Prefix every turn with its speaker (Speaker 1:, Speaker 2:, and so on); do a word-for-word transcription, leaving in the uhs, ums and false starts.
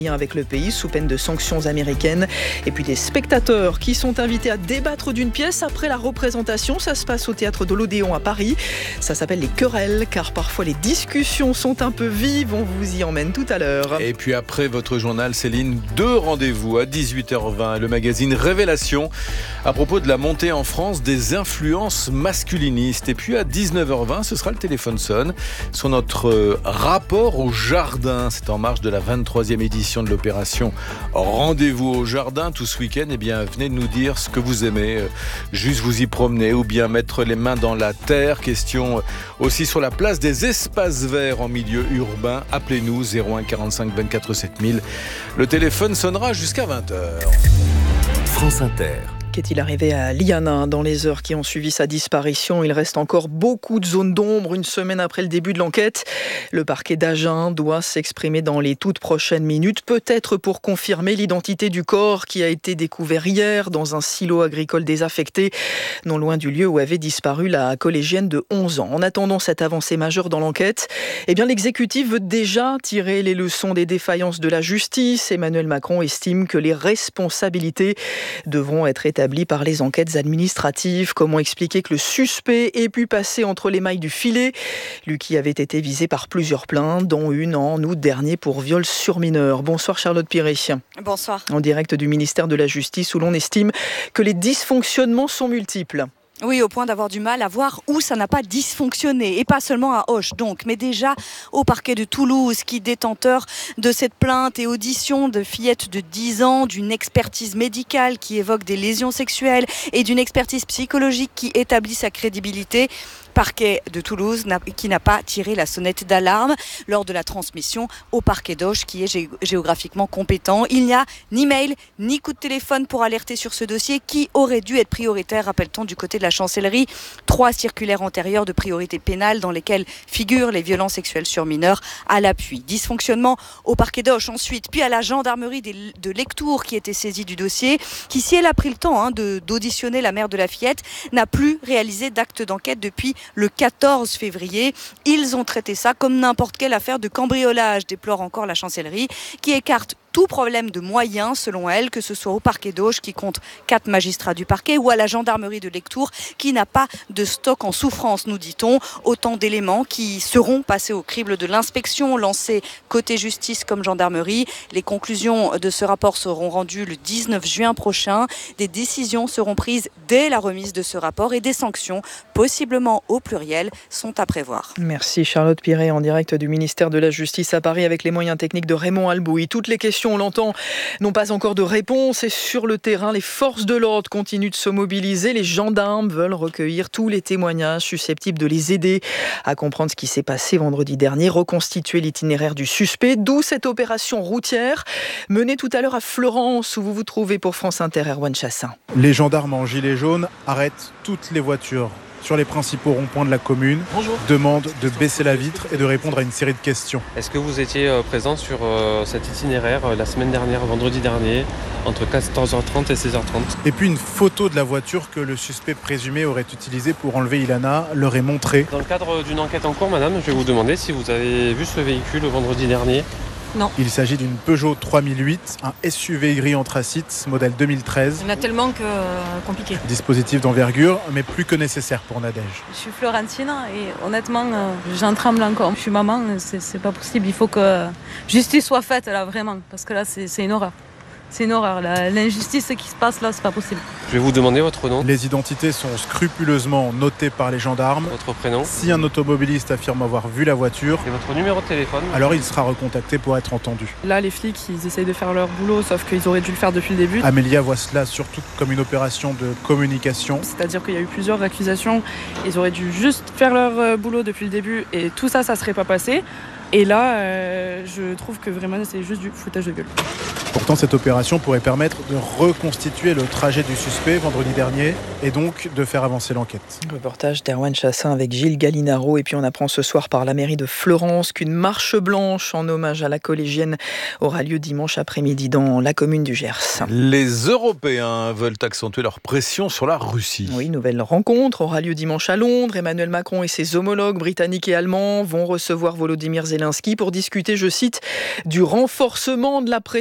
Speaker 1: avec le pays sous peine de sanctions américaines. Et puis des spectateurs qui sont invités à débattre d'une pièce après la représentation. Ça se passe au théâtre de l'Odéon à Paris. Ça s'appelle les querelles car parfois les discussions sont un peu vives. On vous y emmène tout à l'heure.
Speaker 2: Et puis après votre journal, Céline, deux rendez-vous à dix-huit heures vingt. Le magazine Révélation à propos de la montée en France des influences masculinistes. Et puis à dix-neuf heures vingt, ce sera le téléphone sonne sur notre rapport au jardin. C'est en marge de la vingt-troisième édition de l'opération Rendez-vous au jardin tout ce week-end. Eh bien, venez nous dire ce que vous aimez, juste vous y promener ou bien mettre les mains dans la terre. Question aussi sur la place des espaces verts en milieu urbain. Appelez-nous zéro un quarante-cinq vingt-quatre sept mille. Le téléphone sonnera jusqu'à vingt heures.
Speaker 3: France Inter.
Speaker 1: Qu'est-il arrivé à Liana dans les heures qui ont suivi sa disparition? Il reste encore beaucoup de zones d'ombre une semaine après le début de l'enquête. Le parquet d'Agen doit s'exprimer dans les toutes prochaines minutes, peut-être pour confirmer l'identité du corps qui a été découvert hier dans un silo agricole désaffecté, non loin du lieu où avait disparu la collégienne de onze ans. En attendant cette avancée majeure dans l'enquête, eh bien l'exécutif veut déjà tirer les leçons des défaillances de la justice. Emmanuel Macron estime que les responsabilités devront être établies par les enquêtes administratives. Comment expliquer que le suspect ait pu passer entre les mailles du filet? Lui qui avait été visé par plusieurs plaintes, dont une en août dernier pour viol sur mineur. Bonsoir Charlotte Piré.
Speaker 4: Bonsoir.
Speaker 1: En direct du ministère de la Justice où l'on estime que les dysfonctionnements sont multiples.
Speaker 4: Oui, au point d'avoir du mal à voir où ça n'a pas dysfonctionné. Et pas seulement à Auch, donc, mais déjà au parquet de Toulouse, qui, détenteur de cette plainte et audition de fillette de dix ans, d'une expertise médicale qui évoque des lésions sexuelles et d'une expertise psychologique qui établit sa crédibilité. Parquet de Toulouse qui n'a pas tiré la sonnette d'alarme lors de la transmission au parquet d'Auch qui est gé- géographiquement compétent. Il n'y a ni mail ni coup de téléphone pour alerter sur ce dossier qui aurait dû être prioritaire, rappelle-t-on, du côté de la chancellerie. Trois circulaires antérieures de priorité pénale dans lesquelles figurent les violences sexuelles sur mineurs à l'appui. Dysfonctionnement au parquet d'Auch ensuite, puis à la gendarmerie de Lectoure qui était saisie du dossier, qui, si elle a pris le temps hein, de, d'auditionner la mère de la fillette, n'a plus réalisé d'acte d'enquête depuis le quatorze février. Ils ont traité ça comme n'importe quelle affaire de cambriolage, déplore encore la chancellerie, qui écarte tout problème de moyens, selon elle, que ce soit au parquet d'Auch, qui compte quatre magistrats du parquet, ou à la gendarmerie de Lectoure, qui n'a pas de stock en souffrance, nous dit-on. Autant d'éléments qui seront passés au crible de l'inspection lancée côté justice comme gendarmerie. Les conclusions de ce rapport seront rendues le dix-neuf juin prochain. Des décisions seront prises dès la remise de ce rapport et des sanctions, possiblement au pluriel, sont à prévoir.
Speaker 1: Merci Charlotte Piré, en direct du ministère de la Justice à Paris avec les moyens techniques de Raymond Albouy. Toutes les questions, on l'entend, n'ont pas encore de réponse et sur le terrain, les forces de l'ordre continuent de se mobiliser. Les gendarmes veulent recueillir tous les témoignages susceptibles de les aider à comprendre ce qui s'est passé vendredi dernier, reconstituer l'itinéraire du suspect, d'où cette opération routière menée tout à l'heure à Florence où vous vous trouvez pour France Inter. Erwan Chassin.
Speaker 5: Les gendarmes en gilet jaune arrêtent toutes les voitures sur les principaux ronds-points de la commune. Bonjour. Demande de baisser la vitre et de répondre à une série de questions.
Speaker 6: Est-ce que vous étiez euh, présent sur euh, cet itinéraire euh, la semaine dernière, vendredi dernier, entre quatorze heures trente et seize heures trente?
Speaker 5: Et puis une photo de la voiture que le suspect présumé aurait utilisée pour enlever Ilana leur est montrée.
Speaker 6: Dans le cadre d'une enquête en cours, madame, je vais vous demander si vous avez vu ce véhicule vendredi dernier.
Speaker 4: Non.
Speaker 5: Il s'agit d'une Peugeot trois mille huit, un S U V gris anthracite, modèle deux mille treize.
Speaker 7: Il y en a tellement que euh, compliqué.
Speaker 5: Dispositif d'envergure, mais plus que nécessaire pour Nadège.
Speaker 7: Je suis Florentine et honnêtement, euh, j'en tremble encore. Je suis maman, c'est, c'est pas possible. Il faut que justice soit faite là, vraiment. Parce que là, c'est, c'est une horreur. C'est une horreur. La, l'injustice qui se passe là, c'est pas possible.
Speaker 6: Je vais vous demander votre nom.
Speaker 5: Les identités sont scrupuleusement notées par les gendarmes.
Speaker 6: Votre prénom.
Speaker 5: Si un automobiliste affirme avoir vu la voiture,
Speaker 6: et votre numéro de téléphone.
Speaker 5: Alors il sera recontacté pour être entendu.
Speaker 8: Là, les flics, ils essayent de faire leur boulot, sauf qu'ils auraient dû le faire depuis le début.
Speaker 5: Amélia voit cela surtout comme une opération de communication.
Speaker 8: C'est-à-dire qu'il y a eu plusieurs accusations. Ils auraient dû juste faire leur boulot depuis le début et tout ça, ça serait pas passé. Et là, euh, je trouve que vraiment, c'est juste du foutage de gueule.
Speaker 5: Pourtant, cette opération pourrait permettre de reconstituer le trajet du suspect vendredi dernier et donc de faire avancer l'enquête.
Speaker 1: Reportage d'Erwan Chassin avec Gilles Gallinaro. Et puis on apprend ce soir par la mairie de Florence qu'une marche blanche en hommage à la collégienne aura lieu dimanche après-midi dans la commune du Gers.
Speaker 2: Les Européens veulent accentuer leur pression sur la Russie.
Speaker 1: Oui, nouvelle rencontre aura lieu dimanche à Londres. Emmanuel Macron et ses homologues britanniques et allemands vont recevoir Volodymyr Zelensky pour discuter, je cite, du renforcement de la pression